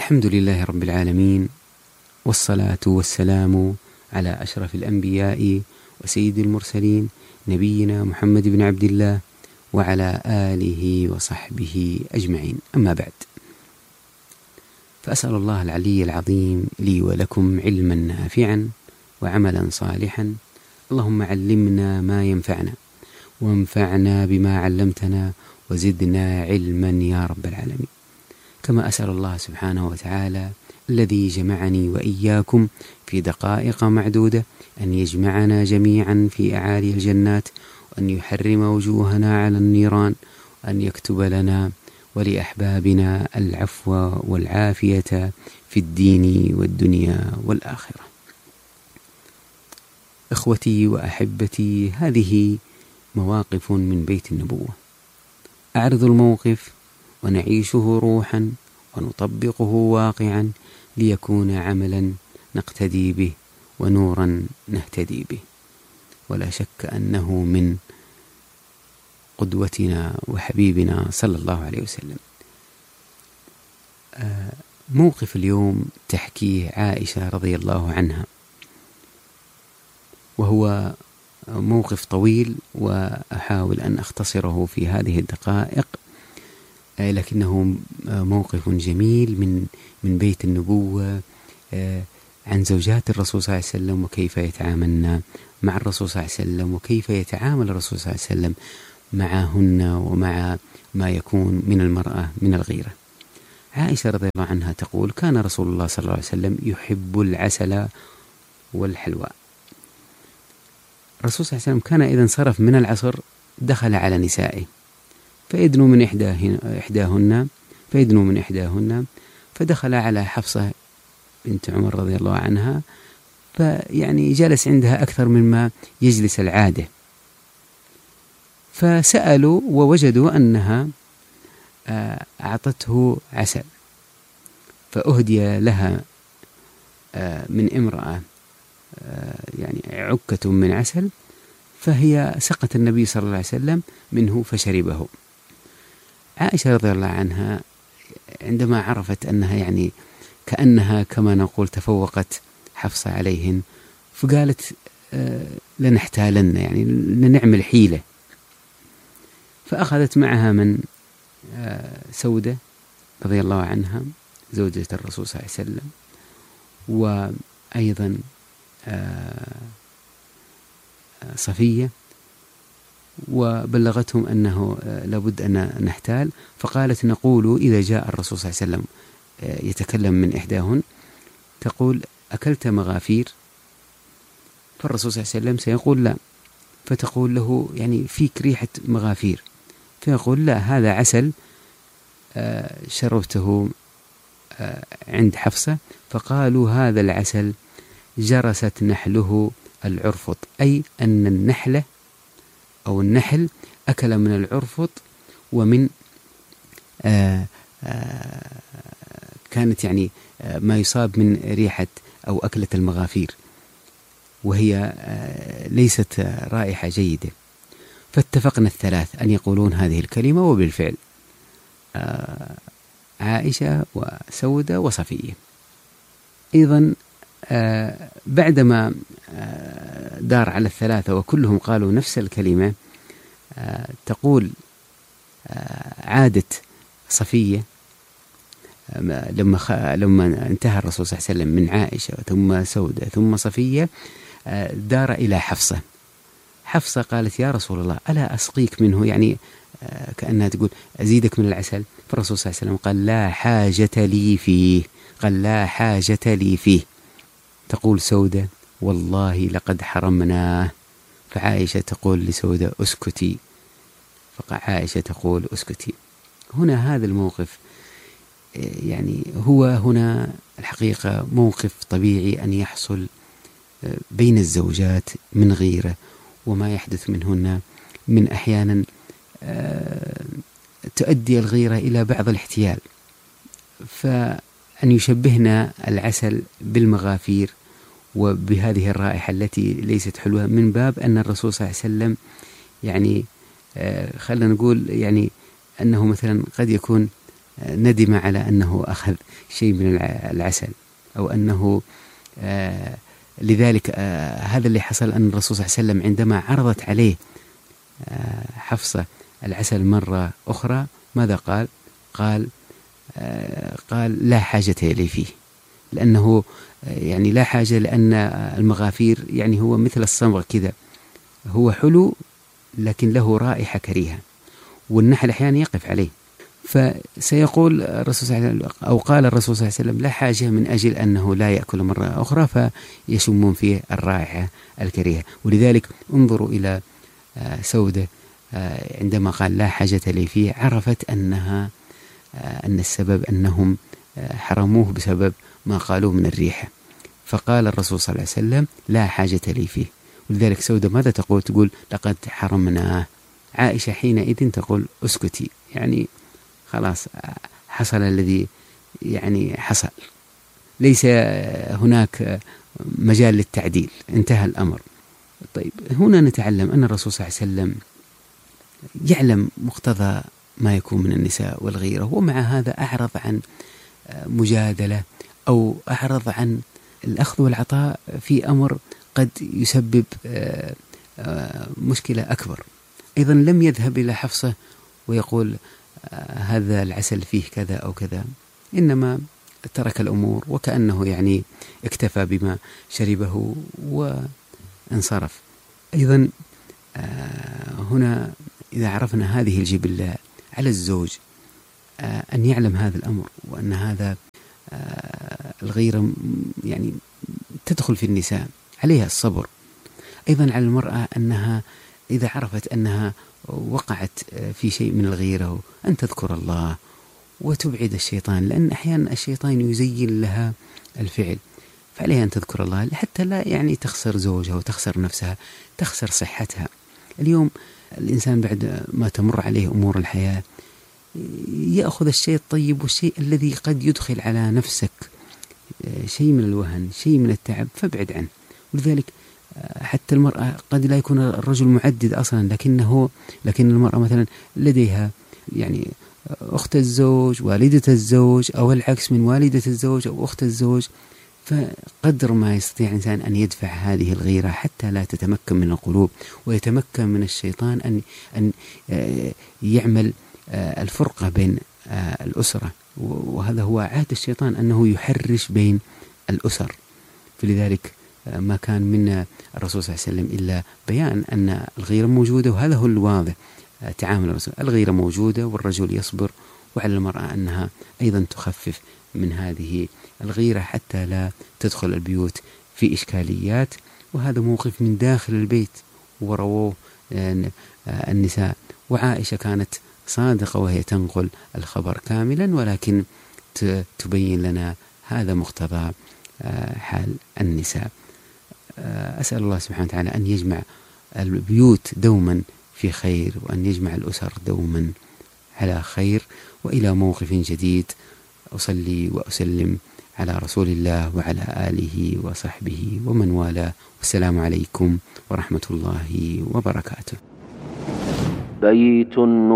الحمد لله رب العالمين، والصلاة والسلام على أشرف الأنبياء وسيد المرسلين نبينا محمد بن عبد الله وعلى آله وصحبه أجمعين، أما بعد، فأسأل الله العلي العظيم لي ولكم علما نافعا وعملا صالحا. اللهم علمنا ما ينفعنا وانفعنا بما علمتنا وزدنا علما يا رب العالمين. كما أسأل الله سبحانه وتعالى الذي جمعني وإياكم في دقائق معدودة أن يجمعنا جميعا في أعالي الجنات، وأن يحرم وجوهنا على النيران، وأن يكتب لنا ولأحبابنا العفو والعافية في الدين والدنيا والآخرة. إخوتي وأحبتي، هذه مواقف من بيت النبوة، أعرض الموقف ونعيشه روحا ونطبقه واقعا ليكون عملا نقتدي به ونورا نهتدي به. ولا شك أنه من قدوتنا وحبيبنا صلى الله عليه وسلم. موقف اليوم تحكيه عائشة رضي الله عنها، وهو موقف طويل وأحاول أن أختصره في هذه الدقائق، لكنه موقف جميل من بيت النبوة، عن زوجات الرسول صلى الله عليه وسلم وكيف يتعاملن مع الرسول صلى الله عليه وسلم، وكيف يتعامل الرسول صلى الله عليه وسلم معهن ومع ما يكون من المرأة من الغيرة. عائشة رضي الله عنها تقول: كان رسول الله صلى الله عليه وسلم يحب العسل والحلوى. الرسول صلى الله عليه وسلم كان إذا انصرف من العصر دخل على نسائه فيدنو من إحداهن فدخل على حفصة بنت عمر رضي الله عنها، فيعني جلس عندها أكثر مما يجلس العادة، فسألوا ووجدوا أنها أعطته عسل، فأهدي لها من امرأة يعني عكة من عسل، فهي سقت النبي صلى الله عليه وسلم منه فشربه. عائشة رضي الله عنها عندما عرفت أنها يعني كأنها كما نقول تفوقت حفصة عليهن، فقالت: لنحتالن، يعني لنعمل حيلة. فأخذت معها من سودة رضي الله عنها زوجة الرسول صلى الله عليه وسلم، وأيضا صفية، وبلغتهم أنه لابد أن نحتال، فقالت: نقول إذا جاء الرسول صلى الله عليه وسلم يتكلم من إحداهن تقول: أكلت مغافير؟ فالرسول صلى الله عليه وسلم سيقول: لا، فتقول له: يعني فيك ريحة مغافير، فيقول: لا، هذا عسل شربته عند حفصة. فقالوا: هذا العسل جرست نحله العرفط، أي أن النحلة أو النحل أكل من العرفط، ومن كانت يعني ما يصاب من ريحة أو أكلة المغافير، وهي ليست رائحة جيدة. فاتفقنا الثلاث أن يقولون هذه الكلمة، وبالفعل عائشة وسودة وصفية. أيضا بعدما دار على الثلاثة وكلهم قالوا نفس الكلمة، تقول عادت صفية لما انتهى الرسول صلى الله عليه وسلم من عائشة ثم سودة ثم صفية، دار إلى حفصة. حفصة قالت: يا رسول الله، ألا أسقيك منه؟ يعني كأنها تقول: أزيدك من العسل. فالرسول صلى الله عليه وسلم قال: لا حاجة لي فيه. قال: لا حاجة لي فيه. تقول سودة: والله لقد حرمناه. فعائشة تقول لسودة: أسكتي. فعائشة تقول: أسكتي. هنا هذا الموقف يعني هو هنا الحقيقة موقف طبيعي أن يحصل بين الزوجات من غيرة، وما يحدث منهن من أحيانا تؤدي الغيرة إلى بعض الاحتيال، فأن يشبهنا العسل بالمغافير وبهذه الرائحة التي ليست حلوة، من باب أن الرسول صلى الله عليه وسلم يعني خلينا نقول يعني أنه مثلا قد يكون ندم على أنه أخذ شيء من العسل، أو أنه لذلك هذا اللي حصل، أن الرسول صلى الله عليه وسلم عندما عرضت عليه حفصة العسل مرة أخرى ماذا قال؟ قال لا حاجة لي فيه، لأنه يعني لا حاجة، لأن المغافير يعني هو مثل الصمغ كذا، هو حلو لكن له رائحة كريهة، والنحل أحيانا يقف عليه. فسيقول الرسول صلى الله عليه وسلم، أو قال الرسول صلى الله عليه وسلم لا حاجة، من أجل أنه لا يأكل مرة أخرى فيشمون فيه الرائحة الكريهة. ولذلك انظروا إلى سودة عندما قال لا حاجة لي فيه، عرفت أن السبب أنهم حرموه بسبب ما قالوه من الريحة، فقال الرسول صلى الله عليه وسلم لا حاجة لي فيه. ولذلك سودة ماذا تقول؟ تقول لقد حرمناه. عائشة حينئذ تقول اسكتي، يعني خلاص حصل الذي يعني حصل، ليس هناك مجال للتعديل، انتهى الأمر. طيب هنا نتعلم أن الرسول صلى الله عليه وسلم يعلم مقتضى ما يكون من النساء والغيرة، ومع هذا أعرض عن مجادلة أو أعرض عن الأخذ والعطاء في أمر قد يسبب مشكلة أكبر. أيضا لم يذهب إلى حفصة ويقول هذا العسل فيه كذا أو كذا، إنما ترك الأمور وكأنه يعني اكتفى بما شربه وانصرف. أيضا هنا إذا عرفنا هذه الجبلة على الزوج أن يعلم هذا الأمر، وأن هذا الغيرة يعني تدخل في النساء، عليها الصبر. أيضا على المرأة أنها إذا عرفت أنها وقعت في شيء من الغيرة أن تذكر الله وتبعد الشيطان، لأن أحيانا الشيطان يزين لها الفعل، فعليها أن تذكر الله حتى لا يعني تخسر زوجها وتخسر نفسها، تخسر صحتها. اليوم الإنسان بعد ما تمر عليه أمور الحياة يأخذ الشيء الطيب والشيء الذي قد يدخل على نفسك شيء من الوهن، شيء من التعب، فابعد عنه. ولذلك حتى المرأة قد لا يكون الرجل معدد أصلا، لكن المرأة مثلا لديها يعني أخت الزوج، والدة الزوج، أو العكس من والدة الزوج أو أخت الزوج، فقدر ما يستطيع الإنسان أن يدفع هذه الغيرة حتى لا تتمكن من القلوب، ويتمكن من الشيطان أن يعمل الفرقة بين الأسرة، وهذا هو عادة الشيطان أنه يحرش بين الأسر. فلذلك ما كان من الرسول صلى الله عليه وسلم إلا بيان أن الغيرة موجودة، وهذا هو الواضح تعامل الرسول، الغيرة موجودة والرجل يصبر، وعلى المرأة أنها أيضا تخفف من هذه الغيرة حتى لا تدخل البيوت في إشكاليات. وهذا موقف من داخل البيت ورووه النساء، وعائشة كانت صادقة وهي تنقل الخبر كاملا، ولكن تبين لنا هذا مقتضى حال النساء. أسأل الله سبحانه وتعالى أن يجمع البيوت دوما في خير، وأن يجمع الأسر دوما على خير. وإلى موقف جديد، أصلي وأسلم على رسول الله وعلى آله وصحبه ومن والاه، والسلام عليكم ورحمة الله وبركاته. بيت